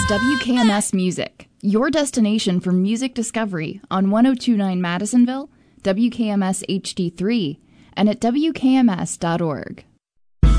WKMS Music, your destination for music discovery on 1029 Madisonville, WKMS HD3, and at WKMS.org.